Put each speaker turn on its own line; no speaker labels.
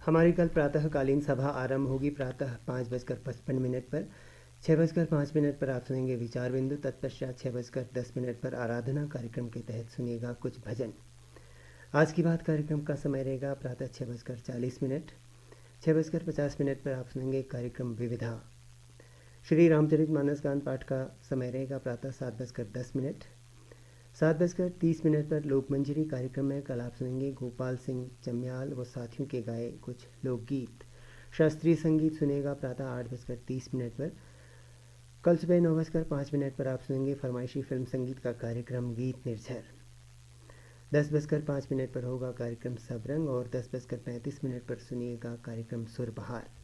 हमारी कल प्रातःकालीन सभा आरंभ होगी प्रातः 5:55 पर। 6:05 पर आप सुनेंगे विचार बिंदु। तत्पश्चात 6:10 पर आराधना कार्यक्रम के तहत सुनिएगा कुछ भजन। आज की बात कार्यक्रम का समय रहेगा प्रातः 6:40। 6:50 पर आप सुनेंगे कार्यक्रम विविधा। श्री रामचरितमानस गान पाठ का समय रहेगा प्रातः 7:10। 7:30 पर लोकमंजरी कार्यक्रम में कल आप सुनेंगे गोपाल सिंह चम्याल व साथियों के गाए कुछ लोकगीत। शास्त्रीय संगीत सुनेगा प्रातः 8:30 पर। कल सुबह 9:05 पर आप सुनेंगे फरमाइशी फिल्म संगीत का कार्यक्रम गीत निर्झर। 10:05 पर होगा कार्यक्रम सबरंग और 10:35 पर सुनिएगा कार्यक्रम सुरबहार।